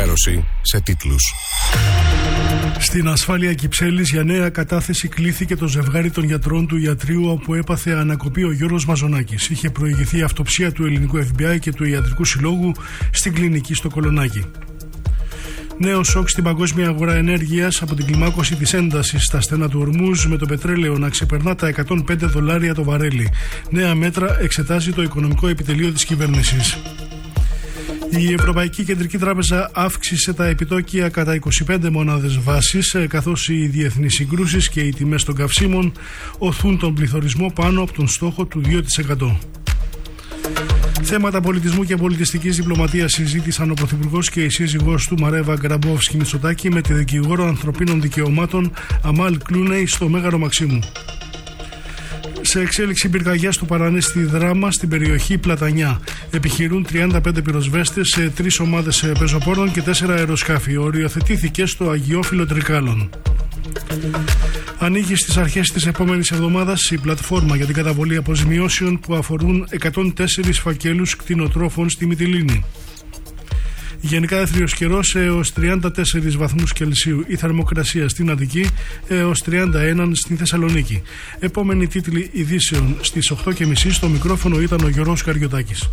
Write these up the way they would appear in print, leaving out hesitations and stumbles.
ενημέρωση σε τίτλους. Στην ασφάλεια Κυψέλης για νέα κατάθεση κλήθηκε το ζευγάρι των γιατρών του ιατρείου όπου έπαθε ανακοπή ο Γιώργος Μαζονάκης. Είχε προηγηθεί η αυτοψία του ελληνικού FBI και του Ιατρικού Συλλόγου στην κλινική στο Κολονάκι. Νέο σοκ στην παγκόσμια αγορά ενέργειας από την κλιμάκωση της έντασης στα στενά του Ορμούζ, με το πετρέλαιο να ξεπερνά τα $105 το βαρέλι. Νέα μέτρα εξετάζει το οικονομικό επιτελείο της κυβέρνησης. Η Ευρωπαϊκή Κεντρική Τράπεζα αύξησε τα επιτόκια κατά 25 μονάδες βάσης, καθώς οι διεθνείς συγκρούσεις και οι τιμές των καυσίμων οθούν τον πληθωρισμό πάνω από τον στόχο του 2%. Θέματα πολιτισμού και πολιτιστικής διπλωματίας συζήτησαν ο Πρωθυπουργός και η σύζυγός του Μαρέβα Γκραμπόφσκι Μητσοτάκη με τη δικηγόρο ανθρωπίνων δικαιωμάτων Αμάλ Κλούνεϊ στο Μέγαρο Μαξίμου. Σε εξέλιξη πυρκαγιά του Παρανέστη Δράμα στην περιοχή Πλατανιά. Επιχειρούν 35 πυροσβέστες σε 3 ομάδες πεζοπόρων και 4 αεροσκάφη. Οριοθετήθηκε στο Αγιόφυλλο Τρικάλων. Ανοίγει στις αρχές της επόμενης εβδομάδας η πλατφόρμα για την καταβολή αποζημιώσεων που αφορούν 104 φακέλους κτηνοτρόφων στη Μυτιλήνη. Γενικά έθριος καιρός έως 34 βαθμούς Κελσίου, η θερμοκρασία στην Αττική έως 31 στην Θεσσαλονίκη. Επόμενη τίτλη ειδήσεων στις 8.30. Στο μικρόφωνο ήταν ο Γιώργος Καριωτάκης.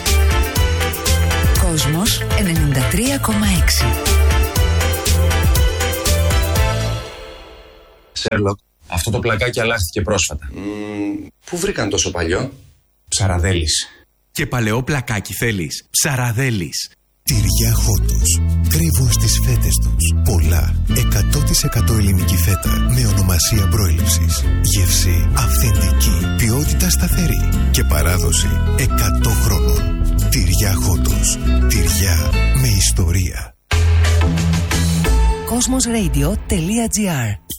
Κόσμος 93,6. Σέρλοκ, αυτό το πλακάκι αλλάχθηκε πρόσφατα. Πού βρήκαν τόσο παλιό? Ψαραδέλης. Και παλαιό πλακάκι θέλεις? Ψαραδέλης. Τυριά Χότος. Κρύβουν στις φέτες τους πολλά 100% ελληνική φέτα με ονομασία προέλευσης. Γεύση αυθεντική, ποιότητα σταθερή και παράδοση 100 χρόνων. Τυριά Χότος. Τυριά με ιστορία. Cosmosradio.gr